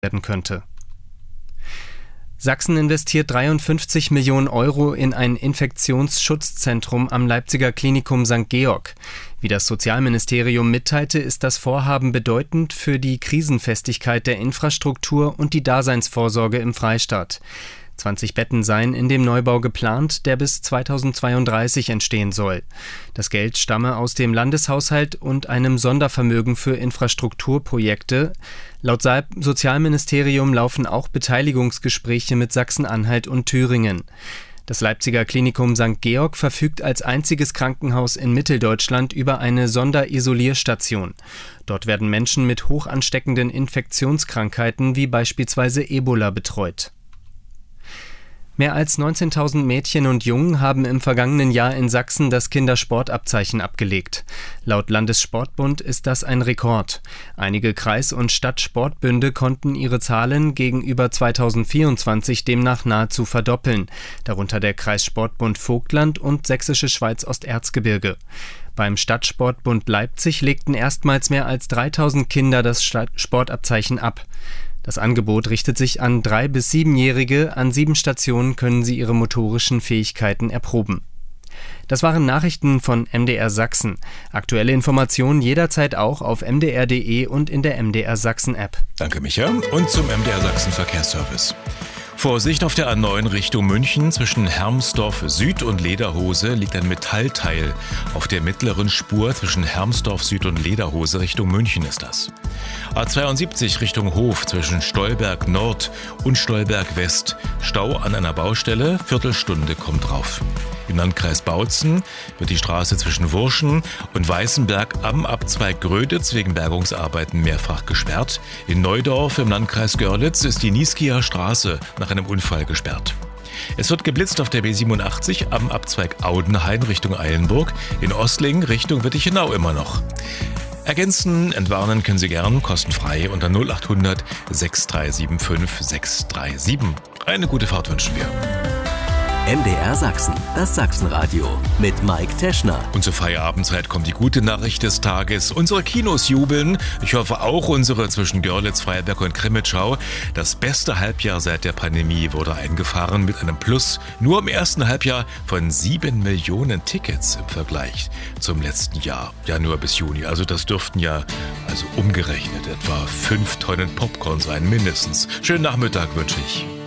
werden könnte. Sachsen investiert 53 Millionen Euro in ein Infektionsschutzzentrum am Leipziger Klinikum St. Georg. Wie das Sozialministerium mitteilte, ist das Vorhaben bedeutend für die Krisenfestigkeit der Infrastruktur und die Daseinsvorsorge im Freistaat. 20 Betten seien in dem Neubau geplant, der bis 2032 entstehen soll. Das Geld stamme aus dem Landeshaushalt und einem Sondervermögen für Infrastrukturprojekte. Laut Sozialministerium laufen auch Beteiligungsgespräche mit Sachsen-Anhalt und Thüringen. Das Leipziger Klinikum St. Georg verfügt als einziges Krankenhaus in Mitteldeutschland über eine Sonderisolierstation. Dort werden Menschen mit hoch ansteckenden Infektionskrankheiten wie beispielsweise Ebola betreut. Mehr als 19.000 Mädchen und Jungen haben im vergangenen Jahr in Sachsen das Kindersportabzeichen abgelegt. Laut Landessportbund ist das ein Rekord. Einige Kreis- und Stadtsportbünde konnten ihre Zahlen gegenüber 2024 demnach nahezu verdoppeln, darunter der Kreissportbund Vogtland und Sächsische Schweiz-Osterzgebirge. Beim Stadtsportbund Leipzig legten erstmals mehr als 3.000 Kinder das Sportabzeichen ab. Das Angebot richtet sich an 3- bis 7-Jährige. An 7 Stationen können sie ihre motorischen Fähigkeiten erproben. Das waren Nachrichten von MDR Sachsen. Aktuelle Informationen jederzeit auch auf mdr.de und in der MDR Sachsen App. Danke, Micha. Und zum MDR Sachsen Verkehrsservice. Vorsicht auf der A9 Richtung München. Zwischen Hermsdorf Süd und Lederhose liegt ein Metallteil. Auf der mittleren Spur zwischen Hermsdorf Süd und Lederhose Richtung München ist das. A72 Richtung Hof zwischen Stolberg Nord und Stolberg West. Stau an einer Baustelle, Viertelstunde kommt drauf. Im Landkreis Bautzen wird die Straße zwischen Wurschen und Weißenberg am Abzweig Gröditz wegen Bergungsarbeiten mehrfach gesperrt. In Neudorf im Landkreis Görlitz ist die Nieskieer Straße nach einem Unfall gesperrt. Es wird geblitzt auf der B87 am Abzweig Audenhain Richtung Eilenburg, in Ostling Richtung Wittichenau immer noch. Ergänzen, entwarnen können Sie gern, kostenfrei unter 0800 6375 637. Eine gute Fahrt wünschen wir. MDR Sachsen, das Sachsenradio mit Mike Teschner. Und zur Feierabendzeit kommt die gute Nachricht des Tages. Unsere Kinos jubeln. Ich hoffe auch unsere zwischen Görlitz, Freiberg und Krimitschau. Das beste Halbjahr seit der Pandemie wurde eingefahren mit einem Plus nur im ersten Halbjahr von 7 Millionen Tickets im Vergleich zum letzten Jahr. Januar bis Juni. Also das dürften ja, umgerechnet etwa 5 Tonnen Popcorn sein, mindestens. Schönen Nachmittag wünsche ich.